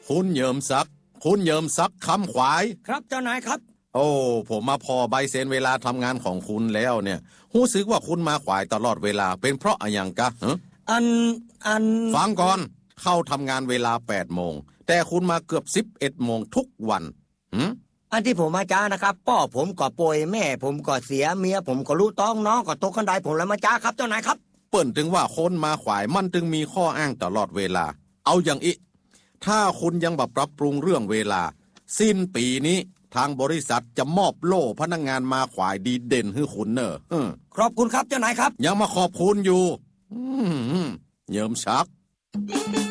คุณเหยิมศักดิ์คำขวายครับเจ้านายครับโอ้ผมมาพอใบเซ็นเวลาทำงานของคุณแล้วเนี่ยรู้สึกว่าคุณมาขวายตลอดเวลาเป็นเพราะอะไรกะอันฟังก่อนเข้าทำงานเวลา 8 โมงแต่คุณมาเกือบ 11 โมงทุกวันอันที่ผมมาจ้านะครับพ่อผมก็ป่วยแม่ผมก็เสียเมียผมก็รู้ต้องน้องก็ตกกันได้ผมแล้วมาจ้าครับเจ้านายครับเปิ้นถึงว่าคนมาขวายมันจึงมีข้ออ้างตลอดเวลาเอาอย่างอีถ้าคุณยังแบบปรับปรุงเรื่องเวลาสิ้นปีนี้ทางบริษัทจะมอบโล่พนักงานมาขวายดีเด่นให้คุณเนอะขอบคุณครับเจ้านายครับยังมาขอบคุณอยู่เหยิมศักดิ์